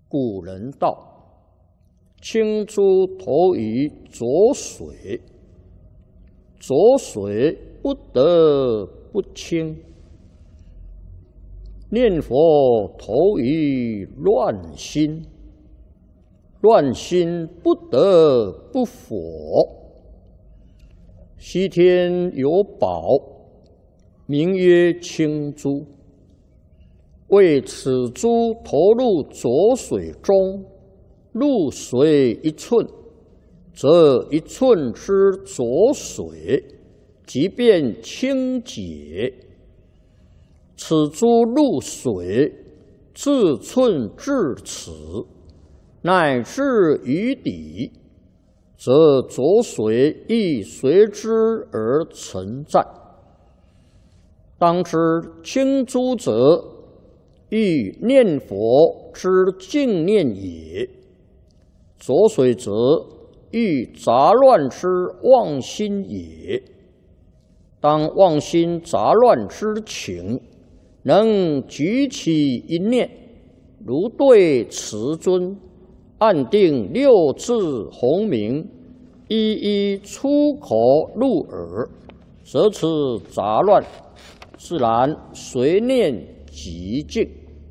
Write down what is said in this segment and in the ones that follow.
古人道：“青珠投于浊水，浊水不得不清。念佛投于乱心，乱心不得不佛。西天有宝，名曰青珠。为此珠投入浊水中，入水一寸，则一寸之浊水即变清洁。此珠入水，自寸至此，乃至于底，则浊水亦随之而存在。当知清珠者，欲念佛之净念也；浊水则，欲杂乱之妄心也。当妄心杂乱之情，能举起一念，如对慈尊，按定六字洪名，一一出口入耳，则此杂乱自然随念即净。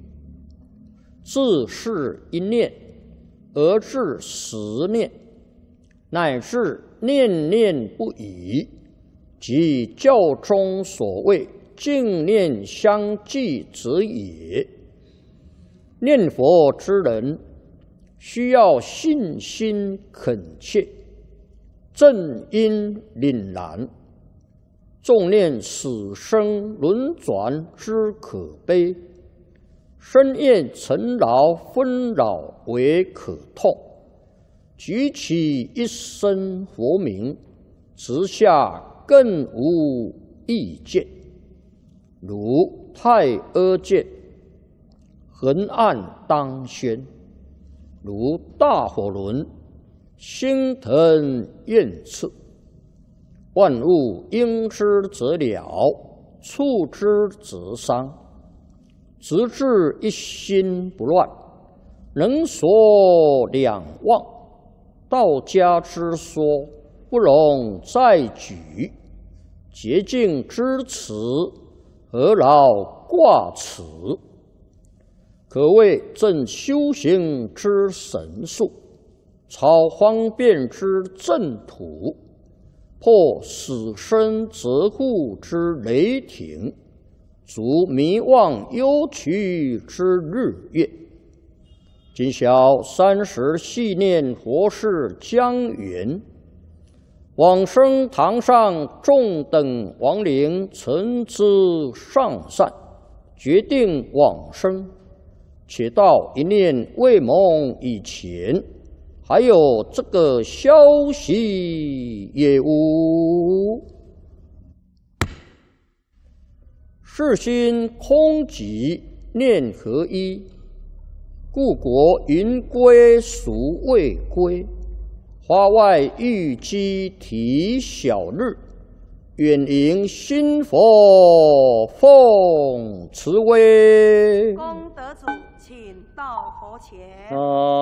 自是一念而至十念，乃至念念不已，即教中所谓净念相继者也。念佛之人，需要信心恳切，正因凛然，重念死生轮转之可悲，深厌尘劳纷扰为可痛，举起一声佛名，直下更无意见。如太阿剑，横按当宣；如大火轮，星腾焰炽。万物应之则了，触之则伤。直至一心不乱，能所两忘。道家之说，不容再举。洁净之词，何劳挂齿？可谓正修行之神术，超方便之正途，破死生责护之雷霆，足迷妄忧屈之日月。今晓30系念佛事将圆，往生堂上众等亡灵曾知上善，决定往生。且到一念未蒙以前，还有这个消息也无。世心空寂，念合一，故国云归孰未归？花外玉鸡啼晓日，远迎新佛奉慈威。 功德主，请到佛前。